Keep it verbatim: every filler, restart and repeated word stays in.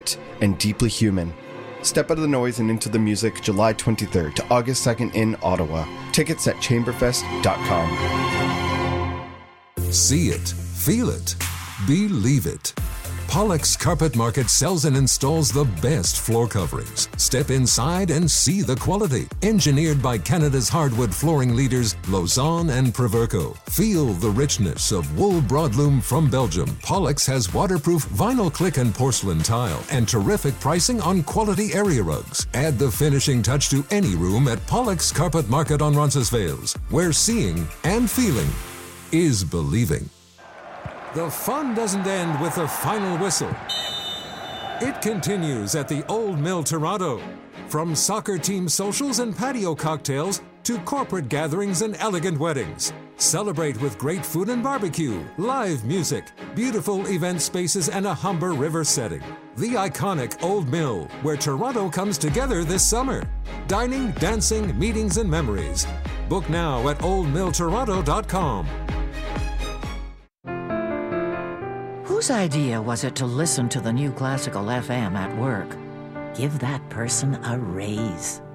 and deeply human. Step out of the noise and into the music July twenty-third to August second in Ottawa. Tickets at chamberfest dot com. See it, feel it, believe it. Pollock's Carpet Market sells and installs the best floor coverings. Step inside and see the quality. Engineered by Canada's hardwood flooring leaders, Lausanne and Proverco. Feel the richness of wool broadloom from Belgium. Pollock's has waterproof vinyl click and porcelain tile and terrific pricing on quality area rugs. Add the finishing touch to any room at Pollock's Carpet Market on Roncesvalles, where seeing and feeling is believing. The fun doesn't end with the final whistle. It continues at the Old Mill Toronto. From soccer team socials and patio cocktails to corporate gatherings and elegant weddings. Celebrate with great food and barbecue, live music, beautiful event spaces, and a Humber River setting. The iconic Old Mill, where Toronto comes together this summer. Dining, dancing, meetings, and memories. Book now at old mill toronto dot com. Whose idea was it to listen to the new classical F M at work? Give that person a raise.